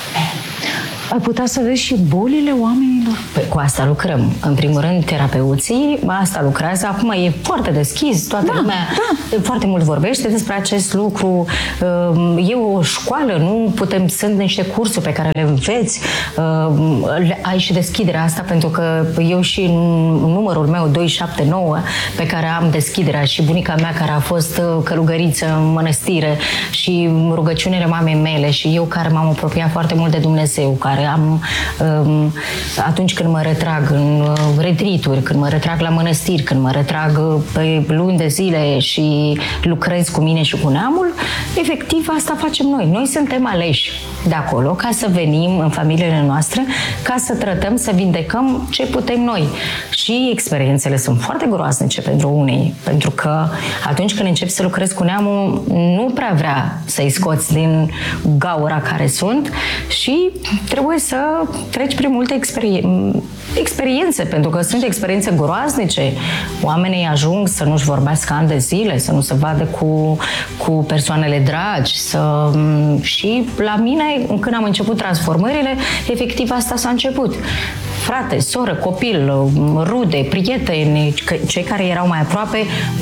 Ai putea să vezi și bolile oamenilor? Păi cu asta lucrăm. În primul rând, terapeuții, asta lucrează. Acum e foarte deschis, toată da, lumea da. foarte mult vorbește despre acest lucru. E o școală, nu putem, sunt niște cursuri pe care le înveți. Ai și deschiderea asta, pentru că eu și în numărul meu doi șapte nouă, pe care am deschiderea, și bunica mea care a fost călugăriță în mănăstire și rugăciunile mamei mele și eu care m-am apropiat foarte mult de Dumnezeu, care am, atunci când mă retrag în retrituri, când mă retrag la mănăstiri, când mă retrag pe luni de zile și lucrez cu mine și cu neamul, efectiv asta facem noi. Noi suntem aleși de acolo ca să venim în familiile noastre, ca să tratăm, să vindecăm ce putem noi. Și experiențele sunt foarte groaznice pentru unii, pentru că atunci când începi să lucrezi cu neamul, nu prea vrea să-i scoți din gaura care sunt și trebuie să treci prin multe experien- experiențe, pentru că sunt experiențe groaznice. Oamenii ajung să nu-și vorbească ani de zile, să nu se vadă cu, cu persoanele dragi. Să... Și la mine, când am început transformările, efectiv asta s-a început. Frate, soră, copil, rude, prieteni, cei care erau mai aproape,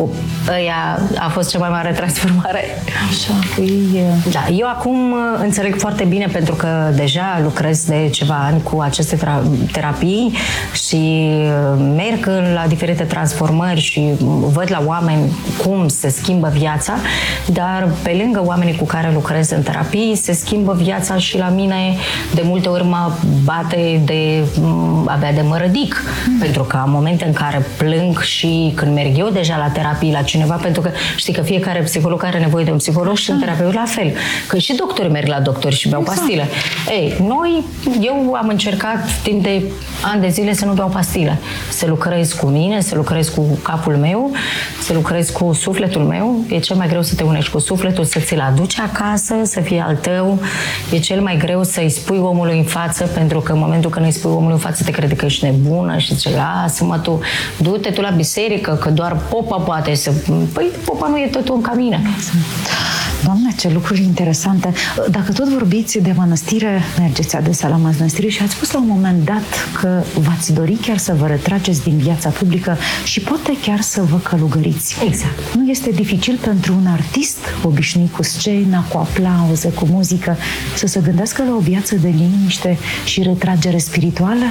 ăia a fost cea mai mare transformare. Așa, cu ei... Da, eu acum înțeleg foarte bine, pentru că deja lucrez de ceva ani cu aceste terapii și merg la diferite transformări și văd la oameni cum se schimbă viața, dar pe lângă oamenii cu care lucrez în terapii, se schimbă viața și la mine. De multe ori mă bate de abia de mă ridic, mm. pentru că în momente în care plâng și când merg eu deja la terapie la cineva, pentru că știi că fiecare psiholog are nevoie de un psiholog și mm. un terapeut la fel, că și doctorii merg la doctori și beau exact. pastile. Ei, noi, eu am încercat timp de ani de zile să nu beau pastile, să lucrez cu mine, să lucrez cu capul meu, să lucrez cu sufletul meu. E cel mai greu să te unești cu sufletul, să ți-l aduci acasă, să fie al tău. E cel mai greu să-i spui omului în față, pentru că în momentul când îi spui omului în față te crede că ești nebună și zice, lasă-mă tu, du-te tu la biserică, că doar popa poate să... Păi popa nu e totul în ca mine. Doamne, ce lucruri interesante! Dacă tot vorbiți de mănăstire, mergeți adesea la mănăstire și ați spus la un moment dat că v-ați dori chiar să vă retrageți din viața publică și poate chiar să vă călugăriți. Exact. Nu este dificil pentru un artist obișnuit cu scena, cu aplauze, cu muzică, să se gândească la o viață de liniște și retragere spirituală?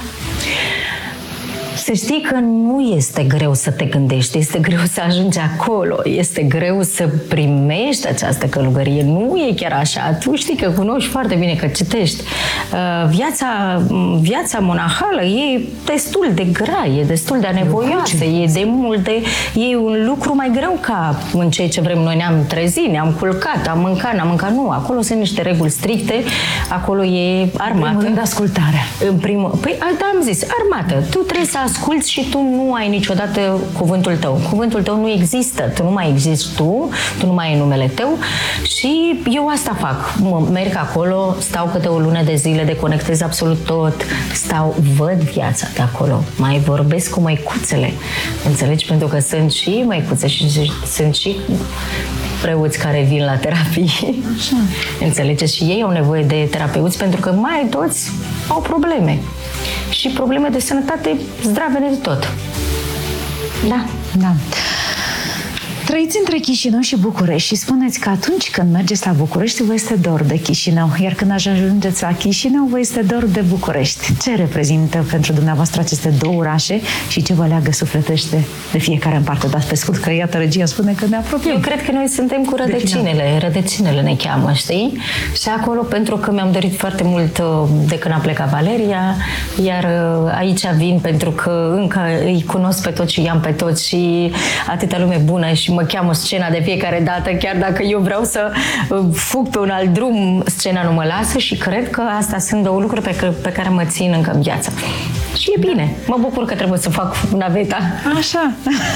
Să știi că nu este greu să te gândești, este greu să ajungi acolo, este greu să primești această călugărie. Nu e chiar așa. Tu știi că cunoști foarte bine, că citești. Viața, viața monahală e destul de grea, e destul de anevoioasă, e de multe, e un lucru mai greu ca în ceea ce vrem noi. Ne-am trezit, ne-am culcat, am mâncat, n-am mâncat. Nu, acolo sunt niște reguli stricte, acolo e armată. În primul rând, ascultarea. În primul, păi, da, am zis, armată. Tu trebuie să asculți și tu nu ai niciodată cuvântul tău. Cuvântul tău nu există. Tu nu mai existi tu, tu nu mai ai numele tău și eu asta fac. Merg acolo, stau câte o lună de zile, deconectez absolut tot, stau, văd viața de acolo, mai vorbesc cu măicuțele. Înțelegi? Pentru că sunt și măicuțe și sunt și preoți care vin la terapii. Așa. Înțelegeți? Și ei au nevoie de terapeuți pentru că mai toți au probleme. Și probleme de sănătate zdravene de tot. Da. Da. Trăiți între Chișinău și București și spuneți că atunci când mergeți la București vă este dor de Chișinău, iar când ajungeți la Chișinău vă este dor de București. Ce reprezintă pentru dumneavoastră aceste două orașe și ce vă leagă sufletește de fiecare în parte? Dați pe scurt că, iată, regia spune că ne apropiem. Eu cred că noi suntem cu rădăcinile. Rădăcinile ne cheamă, știi? Și acolo, pentru că mi-am dorit foarte mult de când a plecat Valeria, iar aici vin pentru că încă îi cunosc pe toți și i-am pe toți și atâta lume bună și mă cheamă scena de fiecare dată, chiar dacă eu vreau să fug pe un alt drum, scena nu mă lasă și cred că astea sunt două lucruri pe care, pe care mă țin încă în viață. Și e bine. Mă bucur că trebuie să fac naveta. Așa.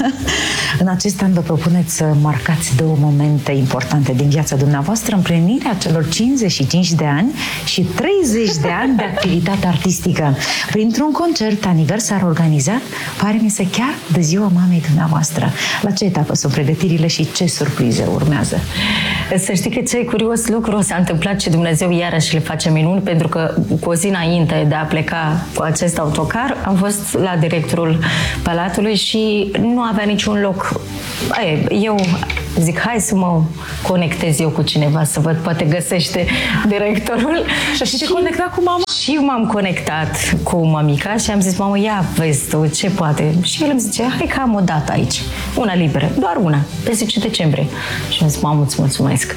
În acest an vă propuneți să marcați două momente importante din viața dumneavoastră, împlinirea celor cincizeci și cinci de ani și treizeci de ani de activitate artistică. Printr-un concert aniversar organizat, pare-mi să chiar de ziua mamei dumneavoastră. La ce etapă sunt pregătirile și ce surprize urmează? Să știi că ce curios lucru s-a întâmplat și Dumnezeu iarăși le face minuni, pentru că cu o zi înainte de a pleca cu acest autocar am fost la directorul Palatului și nu avea niciun loc. Eu zic, hai să mă conectez eu cu cineva, să văd, poate găsește directorul. Și, și te conecta cu mama? Și m-am conectat cu mămica și am zis, mamă, ia vezi tu, ce poate? Și el îmi zice, hai că am o dată aici, una liberă, doar una, pe zece decembrie. Și am zis, mamă, îți mulțumesc.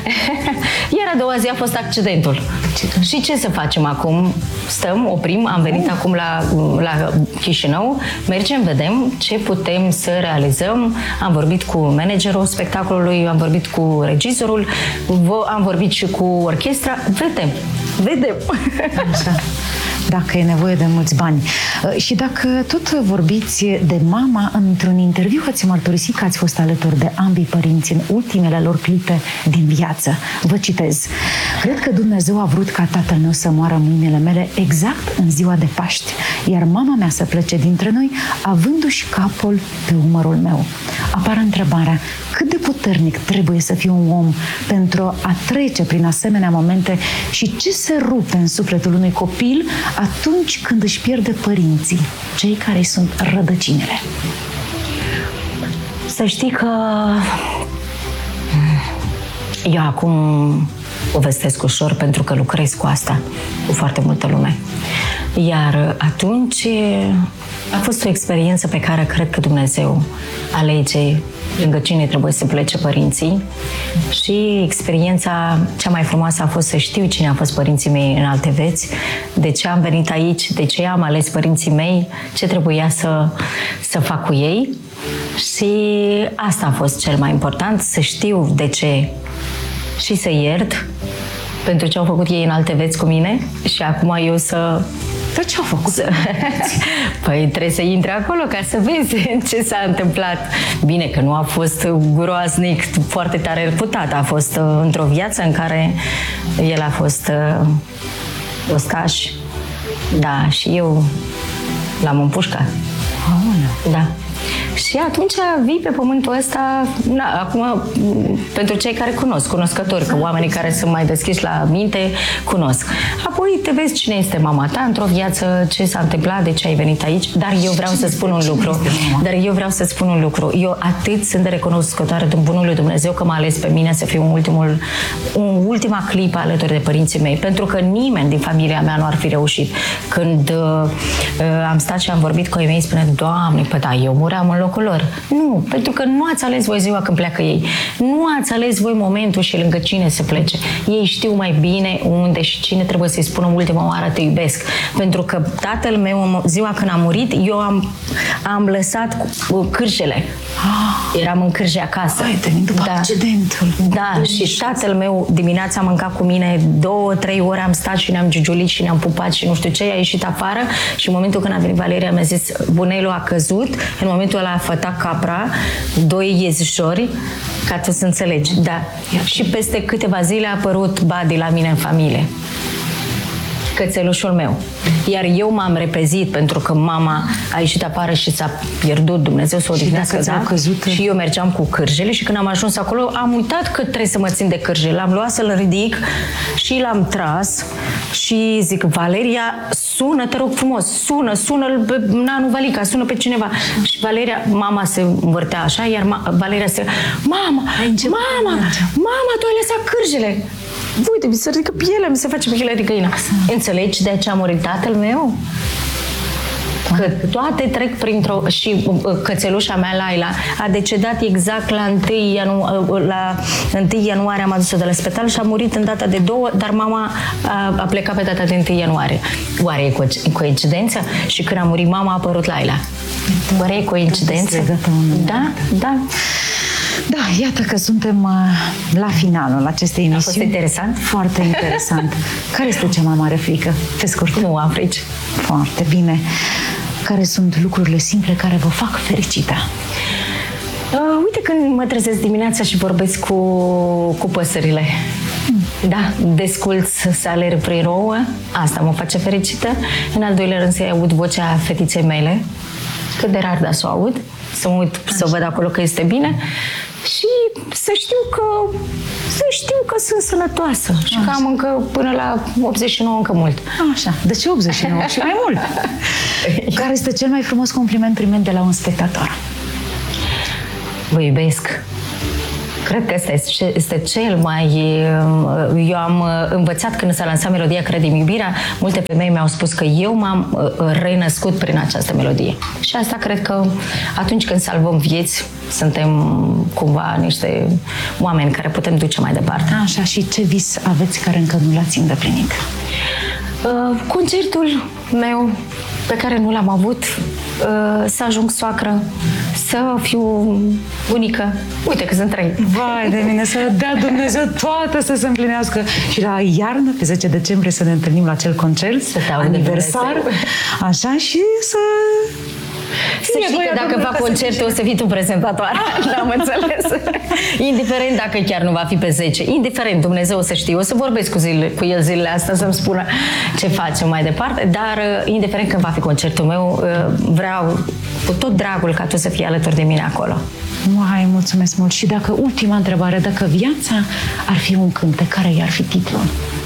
Iar a doua zi a fost accidentul. Și ce să facem acum? Stăm, oprim, am venit acum la, la Chișinău, mergem, vedem ce putem să realizăm. Am vorbit cu managerul spectacolului, am vorbit cu regizorul, am vorbit și cu orchestra. Vedem, vedem. Așa. Dacă e nevoie de mulți bani. Și dacă tot vorbiți de mama, într-un interviu ați mărturisit că ați fost alături de ambii părinți în ultimele lor clipe din viață. Vă citez. Cred că Dumnezeu a vrut ca tatăl meu să moară în mâinile mele exact în ziua de Paști, iar mama mea să plece dintre noi, avându-și capul pe umărul meu. Apare întrebarea, cât de puternic trebuie să fie un om pentru a trece prin asemenea momente și ce se rupe în sufletul unui copil atunci când își pierde părinții, cei care sunt rădăcinile? Să știi că eu acum povestesc ușor pentru că lucrez cu asta, cu foarte multă lume. Iar atunci a fost o experiență pe care cred că Dumnezeu alege lângă cine trebuie să plece părinții și experiența cea mai frumoasă a fost să știu cine a fost părinții mei în alte vieți, de ce am venit aici, de ce am ales părinții mei, ce trebuia să, să fac cu ei și asta a fost cel mai important, să știu de ce și să iert pentru ce au făcut ei în alte vieți cu mine și acum eu să... Dar ce au făcut? Păi trebuie să intri acolo ca să vezi ce s-a întâmplat. Bine că nu a fost groaznic, foarte tare reputat. A fost uh, într-o viață în care el a fost uh, ostaș. Da, și eu l-am împușcat. Aoleu. Da. Și atunci vii pe pământul ăsta, na, acum, pentru cei care cunosc, cunoscători, că oamenii care sunt mai deschiși la minte, cunosc. Apoi te vezi cine este mama ta într-o viață, ce s-a întâmplat, de ce ai venit aici, dar eu vreau să spun un lucru. Dar eu vreau să spun un lucru. Eu atât sunt de recunoscătoare de bunul lui Dumnezeu că m-a ales pe mine să fiu un ultimul, un ultima clipă alături de părinții mei, pentru că nimeni din familia mea nu ar fi reușit. Când uh, am stat și am vorbit cu ei mei, spune, Doamne, păi da, eu muream în locul lor. Nu, pentru că nu ați ales voi ziua când pleacă ei. Nu ați ales voi momentul și lângă cine să plece. Ei știu mai bine unde și cine trebuie să-i spună ultima oară te iubesc. Pentru că tatăl meu, ziua când a murit, eu am, am lăsat cârjele. Eram în cârje acasă. Ai venit după da. accidentul. Da, și tatăl meu dimineața a mâncat cu mine două, trei ore, am stat și ne-am giugiulit și ne-am pupat și nu știu ce, a ieșit afară și în momentul când a venit Valeria mi-a zis, bunelul a căzut, în momentul ăla a fătat capra, doi iezișori, ca tu să înțelegi. Da. Și peste câteva zile a apărut Badi la mine în familie. cățelușul meu. Iar eu m-am repezit pentru că mama a ieșit afară și s-a pierdut, Dumnezeu să o odihnească, da? Căzut... Și eu mergeam cu cârjele și când am ajuns acolo am uitat că trebuie să mă țin de cârje. L-am luat să-l ridic și l-am tras și zic, Valeria, sună, te rog frumos, sună, sună-l pe Nanu Valica, sună pe cineva. Și Valeria, mama se învârtea așa, iar ma, Valeria se... Mama, mama, mama, tu ai lăsat cârjele. Uite, mi se ridică pielea, mi se face pielea de găină. Înțelegi de ce a murit tatăl meu? Că toate trec printr-o... Și cățelușa mea, Laila, a decedat exact la întâi ianuarie, la întâi ianuarie am adus-o de la spital și a murit în data de două, dar mama a, a plecat pe data de întâi ianuarie. Oare e co- coincidență? Și când a murit mama a apărut Laila. Oare e coincidență? Da, da. Da, iată că suntem uh, la finalul acestei emisiuni. A fost interesant? Foarte interesant. Care este cea mai mare frică? Pe scurt. Nu am frici. Foarte bine. Care sunt lucrurile simple care vă fac fericită? Uh, uite când mă trezesc dimineața și vorbesc cu, cu păsările. Mm. Da, desculț să alerg prin rouă. Asta mă face fericită. În al doilea rând să-i aud vocea fetiței mele. Cât de rar, dar să o aud. Să mă uit, să văd acolo că este bine. Și să știu că să știu că sunt sănătoasă. Așa. Și că am încă până la optzeci și nouă încă mult. Așa. De ce optzeci și nouă? Și mai mult. Care este cel mai frumos compliment primit de la un spectator? Vă iubesc. Cred că ăsta este cel mai... Eu am învățat când s-a lansat melodia Crede-mi iubirea, multe femei mi-au spus că eu m-am renăscut prin această melodie. Și asta cred că atunci când salvăm vieți, suntem cumva niște oameni care putem duce mai departe. Așa, și ce vis aveți care încă nu l-ați îndeplinit? Uh, concertul meu pe care nu l-am avut, uh, să ajung soacră, să fiu unică. Uite că sunt trei. Vai de mine, să dea Dumnezeu toate să se împlinească. Și la iarnă, pe zece decembrie, să ne întâlnim la acel concert aniversar. Așa, și să... Să știi că dacă fac concertul o să fii tu prezentatoare. N-am înțeles. Indiferent dacă chiar nu va fi pe zece. Indiferent, Dumnezeu o să știe. O să vorbesc cu, zile, cu el zilele astea să-mi spună ce facem mai departe. Dar indiferent când va fi concertul meu, vreau cu tot dragul ca tu să fii alături de mine acolo. Mai mulțumesc mult. Și dacă, ultima întrebare, dacă viața ar fi un cântec, care i-ar fi titlul?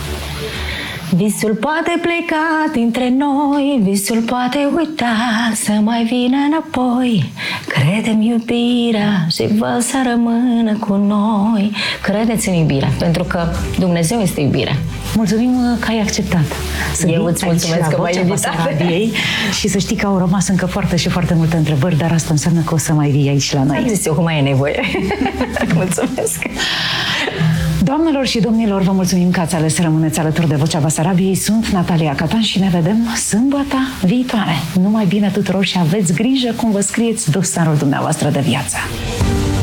Visul poate pleca dintre noi, visul poate uita, să mai vină înapoi. Crede-mi iubirea și vă să rămână cu noi. Credeți în iubire, pentru că Dumnezeu este iubire. Mulțumim că ai acceptat să Eu îți mulțumesc că m-ai invitat. Și să știi că au rămas încă foarte și foarte multe întrebări, dar asta înseamnă că o să mai vii aici la noi. Am zis eu că mai e nevoie. Mulțumesc! Doamnelor și domnilor, vă mulțumim că ați ales să rămâneți alături de Vocea Basarabiei. Sunt Natalia Catan și ne vedem sâmbătă viitoare. Numai bine tuturor și aveți grijă cum vă scrieți dosarul dumneavoastră de viață.